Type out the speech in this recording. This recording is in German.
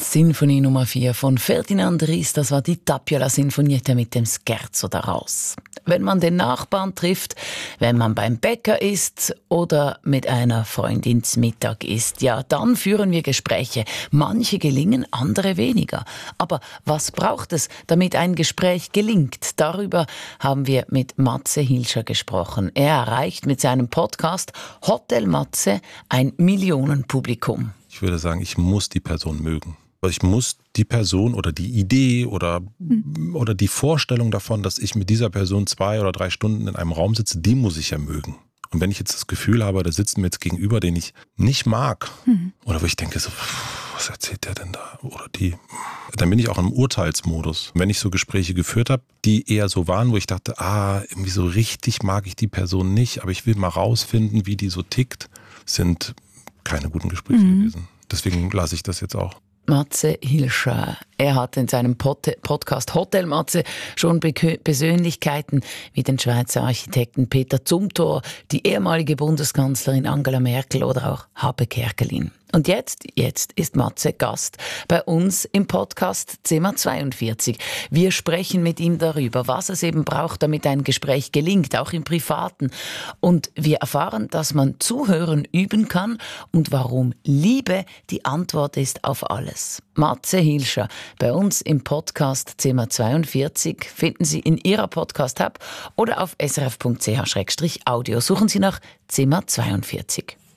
Sinfonie Nummer 4 von Ferdinand Ries, das war die Tapiola Sinfonietta mit dem Scherzo daraus. Wenn man den Nachbarn trifft, wenn man beim Bäcker ist oder mit einer Freundin zu Mittag isst, ja, dann führen wir Gespräche. Manche gelingen, andere weniger. Aber was braucht es, damit ein Gespräch gelingt? Darüber haben wir mit Matze Hilscher gesprochen. Er erreicht mit seinem Podcast Hotel Matze ein Millionenpublikum. Ich würde sagen, ich muss die Person mögen. Ich muss die Person oder die Idee oder die Vorstellung davon, dass ich mit dieser Person 2 oder 3 Stunden in einem Raum sitze, die muss ich ja mögen. Und wenn ich jetzt das Gefühl habe, da sitzt mir jetzt gegenüber, den ich nicht mag, oder wo ich denke so, was erzählt der denn da? Oder die, dann bin ich auch im Urteilsmodus. Wenn ich so Gespräche geführt habe, die eher so waren, wo ich dachte, irgendwie so richtig mag ich die Person nicht, aber ich will mal rausfinden, wie die so tickt, sind keine guten Gespräche gewesen. Deswegen lasse ich das jetzt auch. Matze Hilscher. Er hat in seinem Podcast Hotel Matze schon Persönlichkeiten wie den Schweizer Architekten Peter Zumthor, die ehemalige Bundeskanzlerin Angela Merkel oder auch Habe Kerkeling. Und jetzt ist Matze Gast bei uns im Podcast Zimmer 42. Wir sprechen mit ihm darüber, was es eben braucht, damit ein Gespräch gelingt, auch im Privaten. Und wir erfahren, dass man Zuhören üben kann und warum Liebe die Antwort ist auf alles. Matze Hilscher bei uns im Podcast Zimmer 42 finden Sie in Ihrer Podcast-App oder auf srf.ch/audio. Suchen Sie nach Zimmer 42.